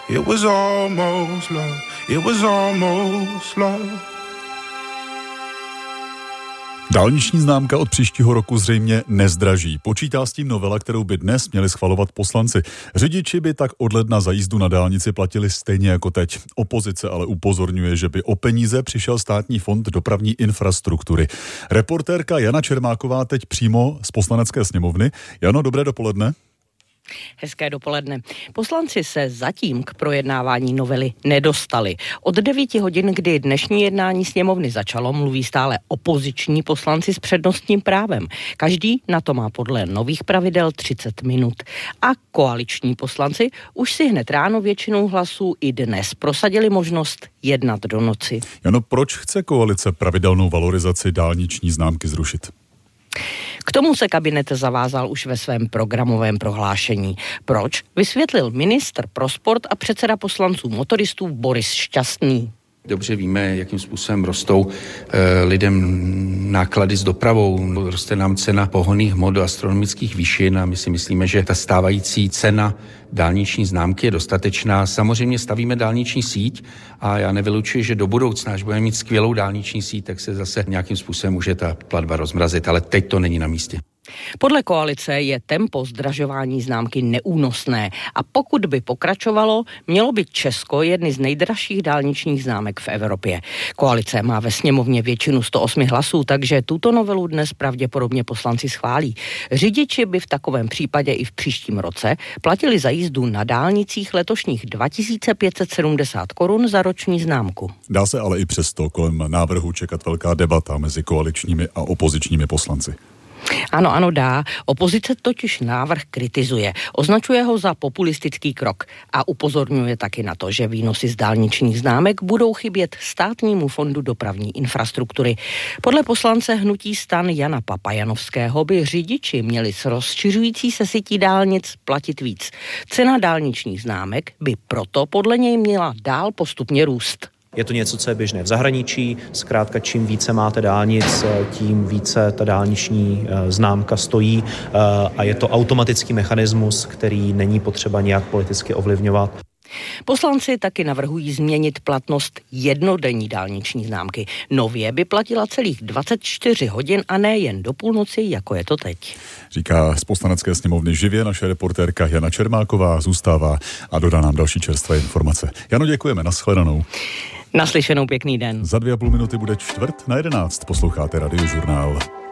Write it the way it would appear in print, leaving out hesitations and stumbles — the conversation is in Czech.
It was almost love. It was almost love. Dálniční známka od příštího roku zřejmě nezdraží. Počítá s tím novela, kterou by dnes měli schvalovat poslanci. Řidiči by tak od ledna za jízdu na dálnici platili stejně jako teď. Opozice ale upozorňuje, že by o peníze přišel Státní fond dopravní infrastruktury. Reportérka Jana Čermáková teď přímo z Poslanecké sněmovny. Jano, dobré dopoledne. Hezké dopoledne. Poslanci se zatím k projednávání novely nedostali. Od 9 hodin, kdy dnešní jednání sněmovny začalo, mluví stále opoziční poslanci s přednostním právem. Každý na to má podle nových pravidel 30 minut. A koaliční poslanci už si hned ráno většinou hlasů i dnes prosadili možnost jednat do noci. Jano, proč chce koalice pravidelnou valorizaci dálniční známky zrušit? K tomu se kabinet zavázal už ve svém programovém prohlášení. Proč? Vysvětlil ministr pro sport a předseda poslanců motoristů Boris Šťastný. Dobře víme, jakým způsobem rostou lidem náklady s dopravou. Roste nám cena pohonných hmot do astronomických výšin a my si myslíme, že ta stávající cena dálniční známky je dostatečná. Samozřejmě stavíme dálniční síť a já nevylučuji, že do budoucna, až budeme mít skvělou dálniční síť, tak se zase nějakým způsobem může ta platba rozmrazit, ale teď to není na místě. Podle koalice je tempo zdražování známky neúnosné a pokud by pokračovalo, mělo by Česko jedny z nejdražších dálničních známek v Evropě. Koalice má ve sněmovně většinu 108 hlasů, takže tuto novelu dnes pravděpodobně poslanci schválí. Řidiči by v takovém případě i v příštím roce platili za jízdu na dálnicích letošních 2570 korun za roční známku. Dá se ale i přesto kolem návrhu čekat velká debata mezi koaličními a opozičními poslanci. Ano, dá. Opozice totiž návrh kritizuje. Označuje ho za populistický krok a upozorňuje taky na to, že výnosy z dálničních známek budou chybět Státnímu fondu dopravní infrastruktury. Podle poslance hnutí STAN Jana Papajanovského by řidiči měli s rozšiřující se sítí dálnic platit víc. Cena dálničních známek by proto podle něj měla dál postupně růst. Je to něco, co je běžné v zahraničí. Zkrátka, čím více máte dálnic, tím více ta dálniční známka stojí a je to automatický mechanismus, který není potřeba nějak politicky ovlivňovat. Poslanci taky navrhují změnit platnost jednodenní dálniční známky. Nově by platila celých 24 hodin a ne jen do půlnoci, jako je to teď. Říká z Poslanecké sněmovny živě naše reportérka Jana Čermáková, zůstává a dodá nám další čerstvé informace. Jano, děkujeme, nashledanou. Naslyšenou, pěkný den. Za 2,5 minuty bude 10:45. Posloucháte Radiožurnál.